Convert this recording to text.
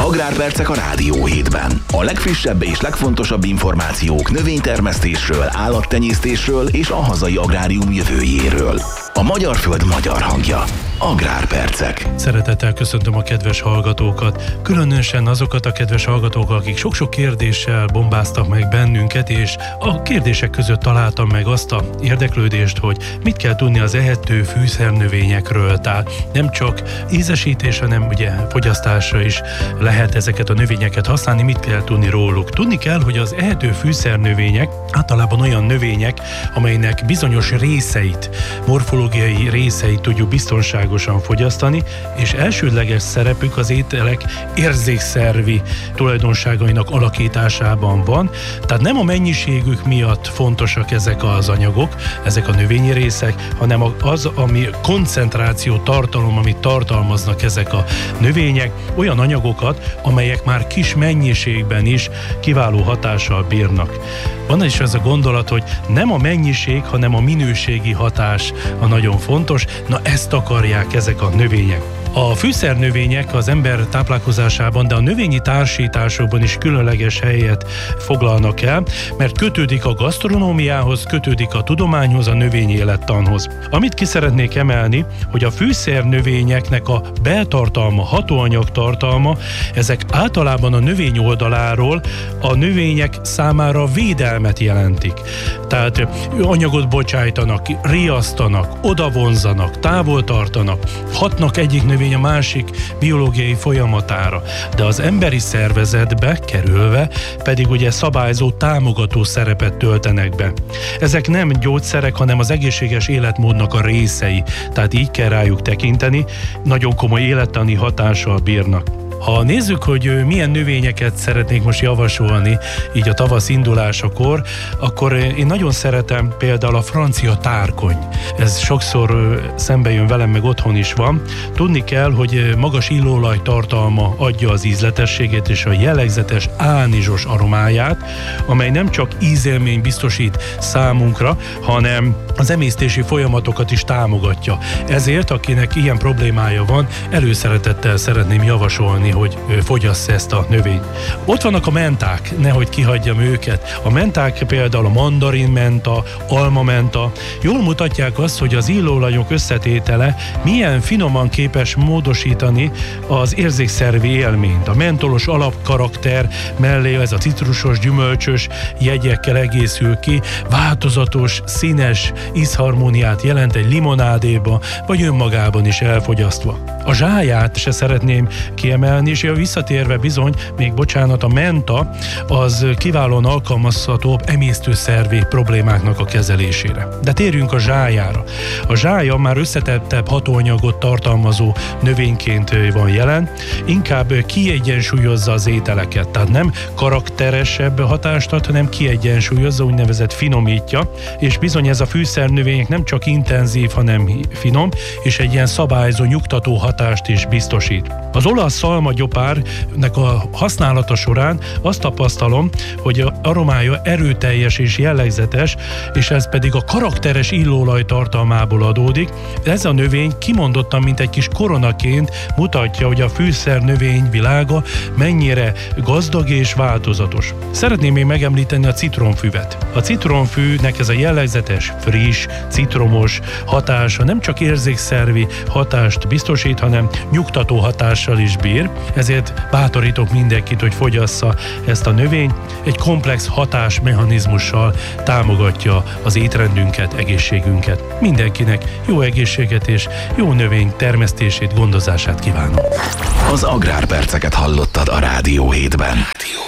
Agrárpercek a Rádió Hétben. A legfrissebb és legfontosabb információk növénytermesztésről, állattenyésztésről és a hazai agrárium jövőjéről. A magyar föld magyar hangja. Agrárpercek. Szeretettel köszöntöm a kedves hallgatókat, különösen azokat a kedves hallgatókat, akik sok-sok kérdéssel bombáztak meg bennünket, és a kérdések között találtam meg azt a érdeklődést, hogy mit kell tudni az ehető fűszernövényekről. Tehát nem csak ízesítés, hanem ugye fogyasztásra is lehet ezeket a növényeket használni, mit kell tudni róluk. Tudni kell, hogy az ehető fűszernövények általában olyan növények, amelynek bizonyos részeit, morfológiai részeit tudjuk biztonságosan fogyasztani, és elsődleges szerepük az ételek érzékszervi tulajdonságainak alakításában van. Tehát nem a mennyiségük miatt fontosak ezek az anyagok, ezek a növényi részek, hanem az, ami koncentráció, tartalom, amit tartalmaznak ezek a növények, olyan anyagokat, amelyek már kis mennyiségben is kiváló hatással bírnak. Van is ez a gondolat, hogy nem a mennyiség, hanem a minőségi hatás a nagyon fontos. Na ezt akarják ezek a növények. A fűszernövények az ember táplálkozásában, de a növényi társításokban is különleges helyet foglalnak el, mert kötődik a gasztronómiához, kötődik a tudományhoz, a növényi élettanhoz. Amit ki szeretnék emelni, hogy a fűszernövényeknek a beltartalma, hatóanyagtartalma, ezek általában a növény oldaláról a növények számára védelmet jelentik. Tehát anyagot bocsájtanak, riasztanak, odavonzanak, távol tartanak, hatnak egyik növény a másik biológiai folyamatára, de az emberi szervezetbe kerülve pedig ugye szabályzó, támogató szerepet töltenek be. Ezek nem gyógyszerek, hanem az egészséges életmódnak a részei, tehát így kell rájuk tekinteni, nagyon komoly élettani hatással bírnak. Ha nézzük, hogy milyen növényeket szeretnék most javasolni így a tavasz indulásakor, akkor én nagyon szeretem például a francia tárkony. Ez sokszor szembe jön velem, meg otthon is van. Tudni kell, hogy magas illóolaj tartalma adja az ízletességét és a jellegzetes ánizsos aromáját, amely nem csak ízélmény biztosít számunkra, hanem az emésztési folyamatokat is támogatja. Ezért, akinek ilyen problémája van, előszeretettel szeretném javasolni, hogy fogyassza ezt a növényt. Ott vannak a menták, nehogy kihagyjam őket. A menták például a mandarinmenta, almamenta jól mutatják azt, hogy az illóolajok összetétele milyen finoman képes módosítani az érzékszervi élményt. A mentolos alapkarakter mellé ez a citrusos, gyümölcsös jegyekkel egészül ki, változatos, színes ízharmóniát jelent egy limonádéba, vagy önmagában is elfogyasztva. A zsáját se szeretném kiemelni, és visszatérve bizony, még bocsánat, a menta az kiválóan alkalmazható emésztőszervi problémáknak a kezelésére. De térjünk a zsájára. A zsája már összetettebb hatóanyagot tartalmazó növényként van jelen, inkább kiegyensúlyozza az ételeket, tehát nem karakteresebb hatást ad, hanem kiegyensúlyozza, úgynevezett finomítja, és bizony ez a fűszernövények nem csak intenzív, hanem finom, és egy ilyen szabályzó, nyugtató hatást is biztosít. Az olasz szalmagyopárnak a használata során azt tapasztalom, hogy a aromája erőteljes és jellegzetes, és ez pedig a karakteres illóolaj tartalmából adódik. Ez a növény kimondottan, mint egy kis koronaként mutatja, hogy a fűszernövény világa mennyire gazdag és változatos. Szeretném még megemlíteni a citromfüvet. A citromfűnek ez a jellegzetes, friss, citromos hatása nem csak érzékszervi hatást biztosít, hanem nyugtató hatással is bír, ezért bátorítok mindenkit, hogy fogyassza ezt a növényt. Egy komplex hatásmechanizmussal támogatja az étrendünket, egészségünket. Mindenkinek jó egészséget és jó növény termesztését, gondozását kívánom. Az Agrárperceket hallottad a Rádió Hétben.